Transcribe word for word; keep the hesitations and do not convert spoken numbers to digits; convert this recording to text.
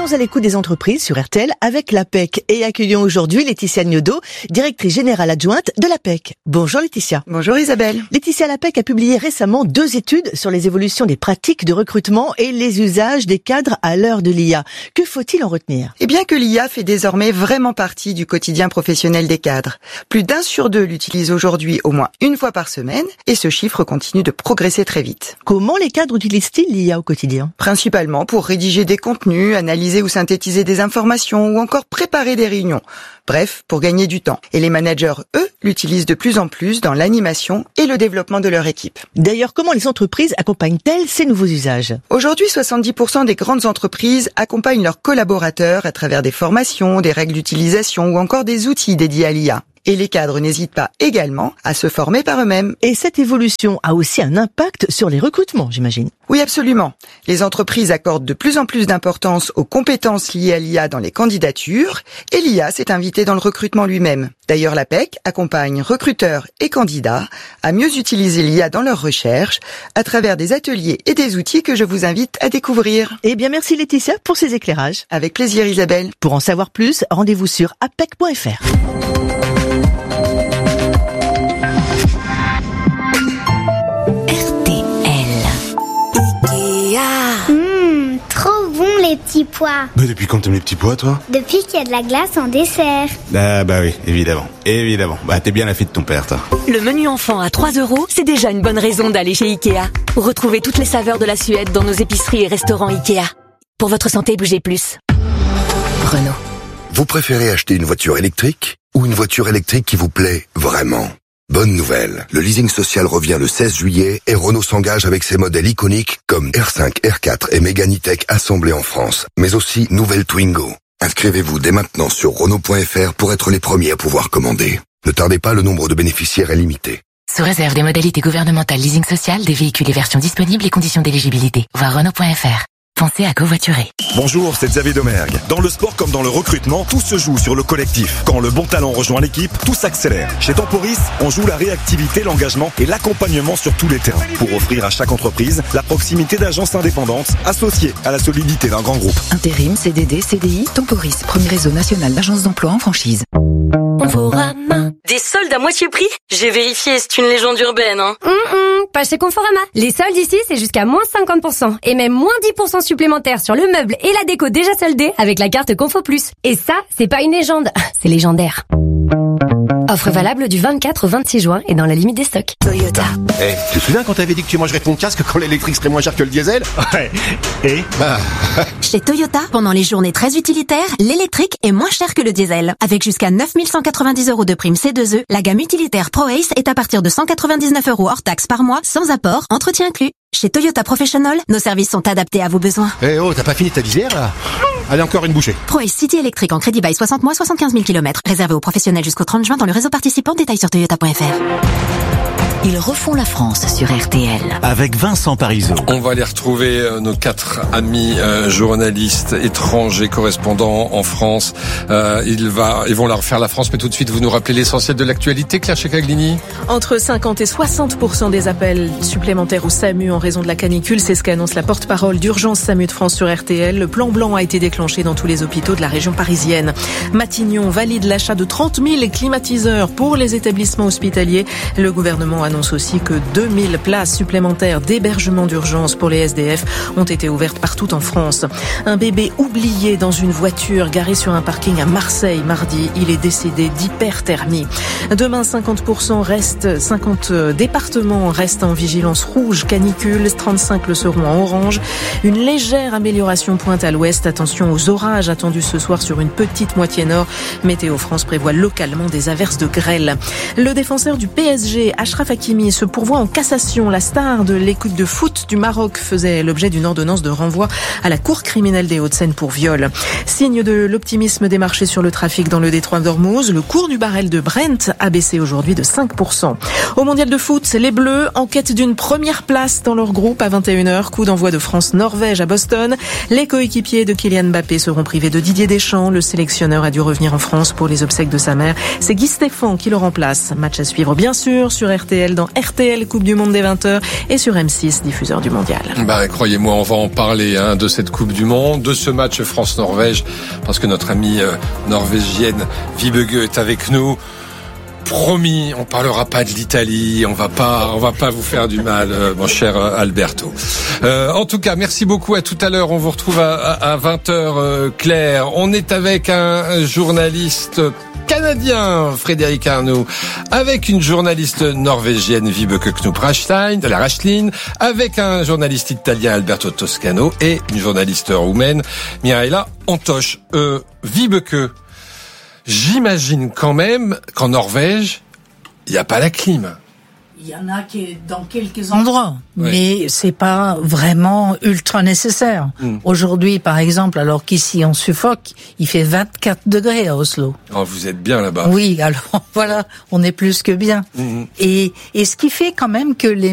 Soyons à l'écoute des entreprises sur R T L avec l'A P E C et accueillons aujourd'hui Laetitia Gnodot, directrice générale adjointe de l'A P E C. Bonjour Laetitia. Bonjour Isabelle. Laetitia, l'A P E C a publié récemment deux études sur les évolutions des pratiques de recrutement et les usages des cadres à l'heure de l'I A. Que faut-il en retenir ? Eh bien que l'I A fait désormais vraiment partie du quotidien professionnel des cadres. Plus d'un sur deux l'utilise aujourd'hui au moins une fois par semaine et ce chiffre continue de progresser très vite. Comment les cadres utilisent-ils l'I A au quotidien ? Principalement pour rédiger des contenus, analyser ou synthétiser des informations ou encore préparer des réunions. Bref, pour gagner du temps. Et les managers, eux, l'utilisent de plus en plus dans l'animation et le développement de leur équipe. D'ailleurs, comment les entreprises accompagnent-elles ces nouveaux usages ? Aujourd'hui, soixante-dix pour cent des grandes entreprises accompagnent leurs collaborateurs à travers des formations, des règles d'utilisation ou encore des outils dédiés à l'I A. Et les cadres n'hésitent pas également à se former par eux-mêmes. Et cette évolution a aussi un impact sur les recrutements, j'imagine. Oui, absolument. Les entreprises accordent de plus en plus d'importance aux compétences liées à l'I A dans les candidatures et l'I A s'est invitée dans le recrutement lui-même. D'ailleurs, l'A P E C accompagne recruteurs et candidats à mieux utiliser l'I A dans leurs recherches à travers des ateliers et des outils que je vous invite à découvrir. Eh bien, merci Laetitia pour ces éclairages. Avec plaisir Isabelle. Pour en savoir plus, rendez-vous sur a p e c point f r. Mmh, trop bon les petits pois. Bah depuis quand t'aimes les petits pois, toi ? Depuis qu'il y a de la glace en dessert. Ah bah oui, évidemment, évidemment. Bah t'es bien la fille de ton père, toi. Le menu enfant à trois euros, c'est déjà une bonne raison d'aller chez Ikea. Retrouvez toutes les saveurs de la Suède dans nos épiceries et restaurants Ikea. Pour votre santé, bougez plus. Renault. Vous préférez acheter une voiture électrique ou une voiture électrique qui vous plaît vraiment ? Bonne nouvelle, le leasing social revient le seize juillet et Renault s'engage avec ses modèles iconiques comme R cinq, R quatre et Mégane E-Tech assemblés en France, mais aussi nouvelle Twingo. Inscrivez-vous dès maintenant sur Renault point F R pour être les premiers à pouvoir commander. Ne tardez pas, le nombre de bénéficiaires est limité. Sous réserve des modalités gouvernementales leasing social, des véhicules et versions disponibles et conditions d'éligibilité. Voir Renault point F R. Pensez à covoiturer. Bonjour, c'est Xavier Domergue. Dans le sport comme dans le recrutement, tout se joue sur le collectif. Quand le bon talent rejoint l'équipe, tout s'accélère. Chez Temporis, on joue la réactivité, l'engagement et l'accompagnement sur tous les terrains pour offrir à chaque entreprise la proximité d'agences indépendantes associées à la solidité d'un grand groupe. Intérim, C D D, C D I, Temporis, premier réseau national d'agences d'emploi en franchise. Conforama. Des soldes à moitié prix ? J'ai vérifié, c'est une légende urbaine, hein. Hum, hum, pas chez Conforama. Les soldes ici, c'est jusqu'à moins cinquante pour cent. Et même moins dix pour cent supplémentaires sur le meuble et la déco déjà soldés avec la carte Confo Plus. Et ça, c'est pas une légende, c'est légendaire. Offre valable du vingt-quatre au vingt-six juin et dans la limite des stocks. Toyota. Eh, hey, tu te souviens quand t'avais dit que tu mangerais ton casque quand l'électrique serait moins cher que le diesel ? Ouais. Et bah. Chez Toyota, pendant les journées très utilitaires, l'électrique est moins cher que le diesel. Avec jusqu'à neuf mille cent quatre-vingt-dix euros de prime C deux E, la gamme utilitaire ProAce est à partir de cent quatre-vingt-dix-neuf euros hors taxe par mois, sans apport, entretien inclus. Chez Toyota Professional, nos services sont adaptés à vos besoins. Eh hey oh, t'as pas fini ta visière là ? Allez, encore une bouchée. ProAce City électrique en crédit bail soixante mois, soixante-quinze mille kilomètres. Réservé aux professionnels jusqu'au trente juin dans le réseau participant. Détails sur toyota point F R. Ils refont la France sur R T L. Avec Vincent Parisot. On va aller retrouver euh, nos quatre amis euh, journalistes étrangers correspondants en France. Euh, ils, va, ils vont leur faire la France, mais tout de suite, vous nous rappelez l'essentiel de l'actualité, Claire Checaglini. Entre cinquante et soixante pour cent des appels supplémentaires au SAMU en raison de la canicule, c'est ce qu'annonce la porte-parole d'Urgence SAMU de France sur R T L. Le plan blanc a été déclenché dans tous les hôpitaux de la région parisienne. Matignon valide l'achat de trente mille climatiseurs pour les établissements hospitaliers. Le gouvernement a annonce aussi que deux mille places supplémentaires d'hébergement d'urgence pour les S D F ont été ouvertes partout en France. Un bébé oublié dans une voiture garée sur un parking à Marseille mardi. Il est décédé d'hyperthermie. Demain, cinquante pour cent restent, cinquante départements restent en vigilance rouge canicule, trente-cinq le seront en orange. Une légère amélioration pointe à l'ouest. Attention aux orages attendus ce soir sur une petite moitié nord. Météo France prévoit localement des averses de grêle. Le défenseur du P S G, Achraf Hakimi, se pourvoit en cassation. La star de l'équipe de foot du Maroc faisait l'objet d'une ordonnance de renvoi à la Cour criminelle des Hauts-de-Seine pour viol. Signe de l'optimisme des marchés sur le trafic dans le détroit d'Ormuz, le cours du baril de Brent a baissé aujourd'hui de cinq pour cent. Au mondial de foot, les Bleus en quête d'une première place dans leur groupe à vingt et une heures. Coup d'envoi de France-Norvège à Boston. Les coéquipiers de Kylian Mbappé seront privés de Didier Deschamps. Le sélectionneur a dû revenir en France pour les obsèques de sa mère. C'est Guy Stéphane qui le remplace. Match à suivre bien sûr sur R T L dans R T L Coupe du Monde des vingt heures et sur M six, diffuseur du mondial. Bah, croyez-moi, on va en parler hein, de cette Coupe du Monde, de ce match France-Norvège, parce que notre amie euh, norvégienne Vibeke est avec nous. Promis, on parlera pas de l'Italie, on va pas, on va pas vous faire du mal, euh, mon cher euh, Alberto. Euh, en tout cas, merci beaucoup. À tout à l'heure. On vous retrouve à, à, à vingt heures, euh, Claire. On est avec un journaliste canadien, Frédéric Arnoux, avec une journaliste norvégienne, Vibeke Knop-Rachlin, la Rachlin, avec un journaliste italien, Alberto Toscano, et une journaliste roumaine, Mihaela Antosh. Euh, Vibeke, j'imagine quand même qu'en Norvège, il n'y a pas la clim. Il y en a qui dans quelques endroits, oui. mais c'est pas vraiment ultra nécessaire. Mm. Aujourd'hui, par exemple, alors qu'ici on suffoque, il fait vingt-quatre degrés à Oslo. Oh, vous êtes bien là-bas. Oui, alors voilà, on est plus que bien. Mm. Et, et ce qui fait quand même que les